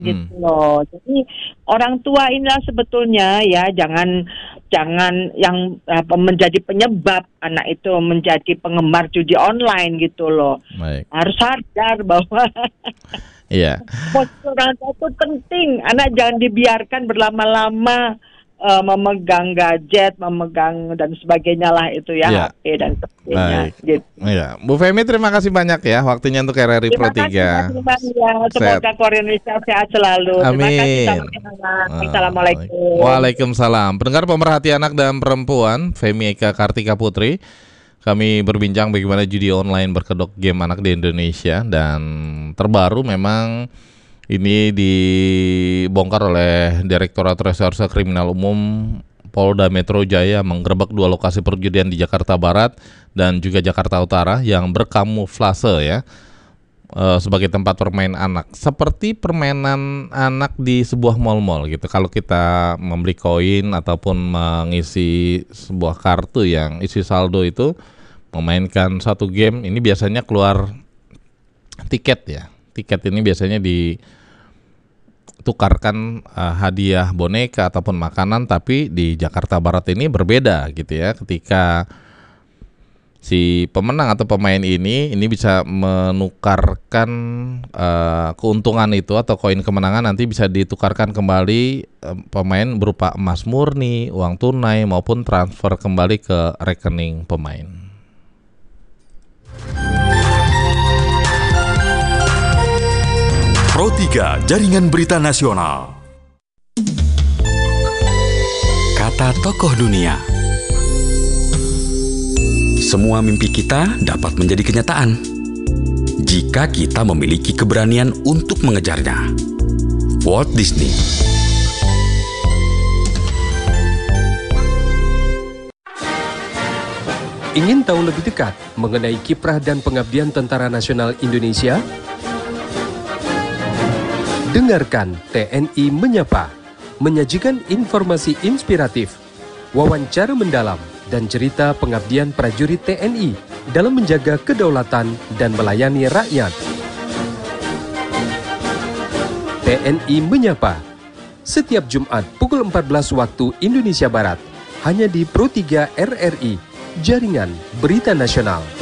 gitu Hmm. loh. Jadi orang tua inilah sebetulnya ya jangan yang menjadi penyebab anak itu menjadi penggemar judi online gitu loh. Baik. Harus sadar bahwa Iya. postur orang tua itu penting. Anak jangan dibiarkan berlama-lama memegang gadget, memegang dan sebagainya lah itu ya, Iya. HP dan sebagainya. Baik. Gitu. Iya, Bu Femi terima kasih banyak ya waktunya untuk RRI Pro 3. Terima kasih ya. Semoga Korea Indonesia sehat selalu. Terima kasih. Amin. Assalamualaikum. Waalaikumsalam. Pendengar pemerhati anak dan perempuan, Femi Eka Kartika Putri. Kami berbincang bagaimana judi online berkedok game anak di Indonesia, dan terbaru memang ini dibongkar oleh Direktorat Reserse Kriminal Umum Polda Metro Jaya menggerebek 2 lokasi perjudian di Jakarta Barat dan juga Jakarta Utara yang berkamuflase ya sebagai tempat bermain anak, seperti permainan anak di sebuah mal-mal gitu. Kalau kita membeli koin ataupun mengisi sebuah kartu yang isi saldo itu, memainkan satu game, ini biasanya keluar tiket ya. Tiket ini biasanya ditukarkan hadiah boneka ataupun makanan, tapi di Jakarta Barat ini berbeda gitu ya. Ketika si pemenang atau pemain ini bisa menukarkan keuntungan itu atau koin kemenangan, nanti bisa ditukarkan kembali pemain berupa emas murni, uang tunai maupun transfer kembali ke rekening pemain. Pro 3 Jaringan Berita Nasional. Kata tokoh dunia. Semua mimpi kita dapat menjadi kenyataan jika kita memiliki keberanian untuk mengejarnya. Walt Disney. Ingin tahu lebih dekat mengenai kiprah dan pengabdian Tentara Nasional Indonesia? Dengarkan TNI Menyapa, menyajikan informasi inspiratif, wawancara mendalam, dan cerita pengabdian prajurit TNI dalam menjaga kedaulatan dan melayani rakyat. TNI Menyapa, setiap Jumat pukul 14 waktu Indonesia Barat, hanya di Pro 3 RRI, Jaringan Berita Nasional.